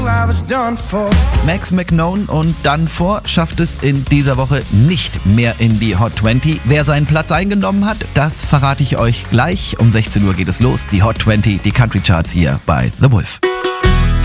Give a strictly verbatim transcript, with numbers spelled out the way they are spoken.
Max McKnone und Done For schafft es in dieser Woche nicht mehr in die Hot zwanzig. Wer seinen Platz eingenommen hat, das verrate ich euch gleich. Um sechzehn Uhr geht es los. Die Hot zwanzig, die Country Charts hier bei The Wolf.